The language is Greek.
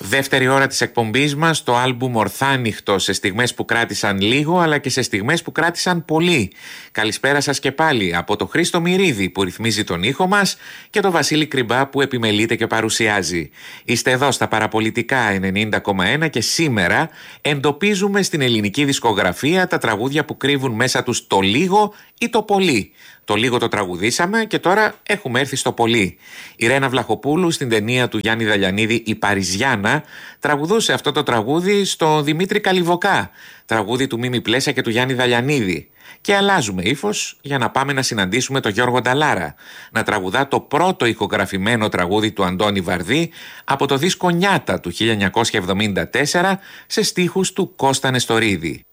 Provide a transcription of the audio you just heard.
Δεύτερη ώρα της εκπομπής μας, το άλμπουμ Ορθάνυχτο, σε στιγμές που κράτησαν λίγο αλλά και σε στιγμές που κράτησαν πολύ. Καλησπέρα σας και πάλι από το Χρήστο Μυρίδη που ρυθμίζει τον ήχο μας και το Βασίλη Κρυμπά που επιμελείται και παρουσιάζει. Είστε εδώ στα Παραπολιτικά 90,1 και σήμερα εντοπίζουμε στην ελληνική δισκογραφία τα τραγούδια που κρύβουν μέσα τους το λίγο ή το πολύ. Το λίγο το τραγουδήσαμε και τώρα έχουμε έρθει στο πολύ. Η Ρένα Βλαχοπούλου στην ταινία του Γιάννη Δαλιανίδη «Η Παριζιάνα» τραγουδούσε αυτό το τραγούδι στο Δημήτρη Καλιβοκά, τραγούδι του Μίμη Πλέσσα και του Γιάννη Δαλιανίδη. Και αλλάζουμε ύφος για να πάμε να συναντήσουμε τον Γιώργο Νταλάρα, να τραγουδά το πρώτο ηχογραφημένο τραγούδι του Αντώνη Βαρδί από το δίσκο Νιάτα του 1974 σε στίχους του Κώστα Νεστορίδη.